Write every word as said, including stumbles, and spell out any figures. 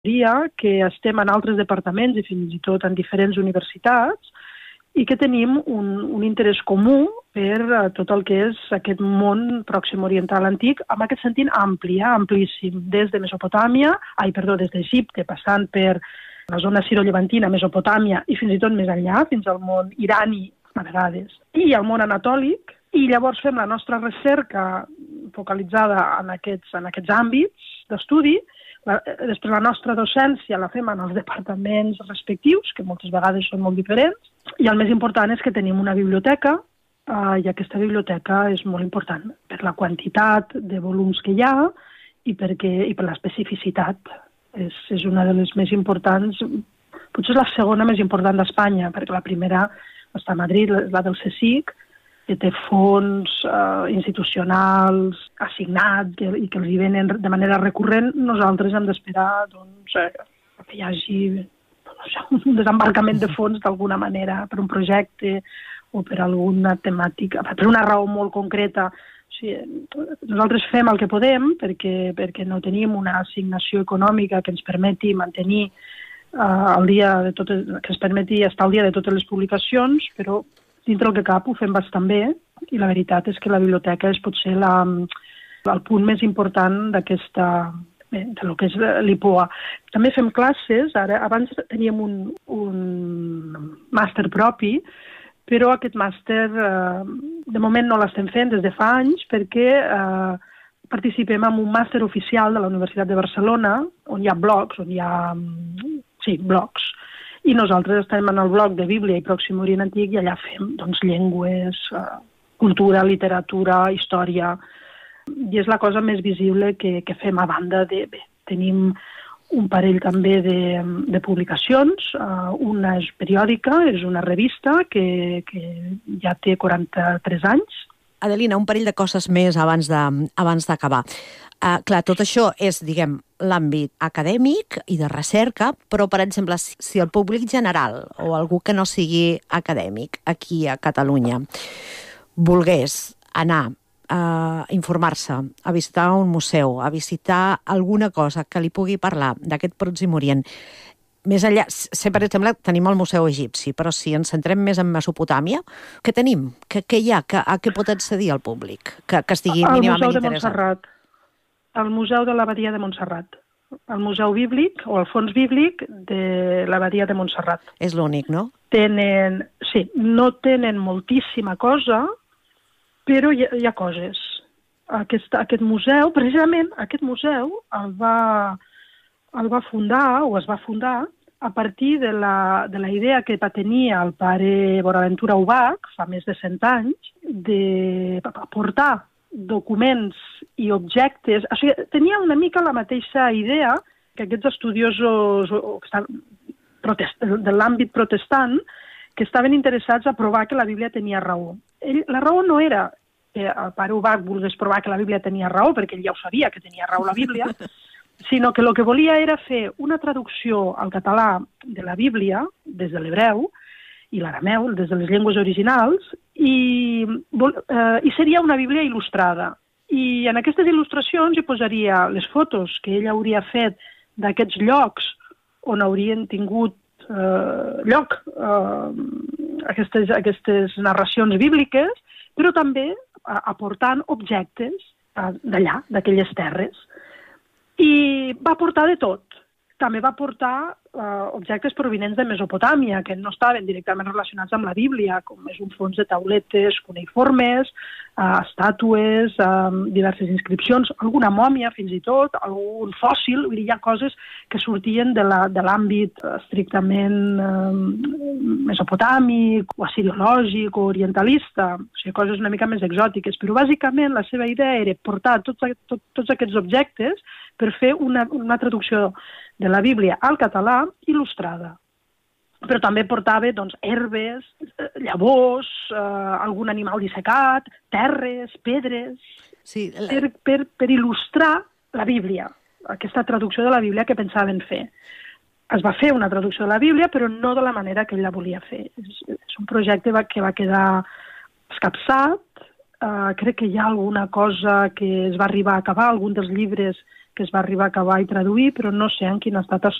que estem en altres departaments i fins i tot en diferents universitats i que tenim un, un interès comú per tot el que és aquest món pròxim oriental antic, en aquest sentit ampli, amplíssim, des de Mesopotàmia, ai, perdó, des d'Egipte, passant per la zona siro-llevantina, Mesopotàmia i fins i tot més enllà, fins al món irani, a vegades, i al món anatòlic, i llavors fem la nostra recerca focalitzada en aquests, en aquests àmbits d'estudi. La, després la nostra docència la fem en els departaments respectius, que moltes vegades són molt diferents, i el més important és que tenim una biblioteca, eh, i aquesta biblioteca és molt important per la quantitat de volums que hi ha i, perquè, i per l'especificitat. És, és una de les més importants, potser és la segona més important d'Espanya, perquè la primera està a Madrid, la del CSIC, que té fons eh, institucionals assignats que, i que els hi venen de manera recurrent. Nosaltres hem d'esperar doncs, eh, que hi hagi no sé, un desembarcament de fons d'alguna manera per un projecte o per alguna temàtica, per una raó molt concreta. O sigui, nosaltres fem el que podem perquè, perquè no tenim una assignació econòmica que ens permeti mantenir eh, el dia de totes, que ens permeti estar al dia de totes les publicacions, però dintre el que cap ho fem bastant bé i la veritat és que la biblioteca és potser la, el punt més important d'aquesta, bé, de lo que és l'I P O A. També fem classes, ara, abans teníem un, un màster propi, però aquest màster eh, de moment no l'estem fent des de fa anys perquè eh, participem en un màster oficial de la Universitat de Barcelona on hi ha blocs, on hi ha sí, blocs, i nosaltres estem en el bloc de Bíblia i Pròxim Orient Antic i allà fem doncs, llengües, eh, cultura, literatura, història, i és la cosa més visible que, que fem a banda de... Bé, tenim un parell també de, de publicacions, eh, una és periòdica, és una revista que, que ja té quaranta-tres anys. Adelina, un parell de coses més abans de, abans d'acabar. Uh, clar, tot això és, diguem, l'àmbit acadèmic i de recerca, però, per exemple, si, si el públic general o algú que no sigui acadèmic aquí a Catalunya volgués anar a informar-se, a visitar un museu, a visitar alguna cosa que li pugui parlar d'aquest Pròxim Orient, més enllà, sé, per exemple, tenim el Museu Egipci, però si ens centrem més en Mesopotàmia, què tenim? Què, què hi ha? Que, a què pot accedir el públic? Que, que estigui el mínimament Museu de interessat. Montserrat. El Museu de l'Abadia de Montserrat. El Museu Bíblic, o el Fons Bíblic de l'Abadia de Montserrat. És l'únic, no? Tenen, sí, no tenen moltíssima cosa, però hi ha, hi ha coses. Aquest, aquest museu, precisament aquest museu el va, el va fundar, o es va fundar, a partir de la, de la idea que va tenir el pare Bonaventura Ubach, fa més de cent anys, de portar documents i objectes. O sigui, tenia una mica la mateixa idea que aquests estudiosos de l'àmbit protestant que estaven interessats a provar que la Bíblia tenia raó. Ell, la raó no era que el pare Ubach volgués provar que la Bíblia tenia raó, perquè ell ja ho sabia, que tenia raó la Bíblia, sinó que el que volia era fer una traducció al català de la Bíblia, des de l'hebreu i l'arameu, des de les llengües originals, i, eh, i seria una Bíblia il·lustrada. I en aquestes il·lustracions hi posaria les fotos que ell hauria fet d'aquests llocs on haurien tingut eh, lloc eh, aquestes, aquestes narracions bíbliques, però també eh, aportant objectes eh, d'allà, d'aquelles terres. I va portar de tot. També va portar eh, objectes provinents de Mesopotàmia, que no estaven directament relacionats amb la Bíblia, com és un fons de tauletes cuneïformes, eh, estàtues, eh, diverses inscripcions, alguna mòmia fins i tot, algun fòssil. Vull dir, hi ha coses que sortien de l'àmbit estrictament eh, mesopotàmic, o assiriològic, o orientalista, o sigui, coses una mica més exòtiques. Però bàsicament la seva idea era portar tots, tot, tots aquests objectes per fer una, una traducció de la Bíblia al català il·lustrada. Però també portava doncs, herbes, llavors, eh, algun animal dissecat, terres, pedres, sí, la... per, per, per il·lustrar la Bíblia, aquesta traducció de la Bíblia que pensaven fer. Es va fer una traducció de la Bíblia, però no de la manera que ell la volia fer. És, és un projecte que va quedar escapçat. Uh, crec que hi ha alguna cosa que es va arribar a acabar, algun dels llibres que es va arribar a acabar i traduir, però no sé en quin estat es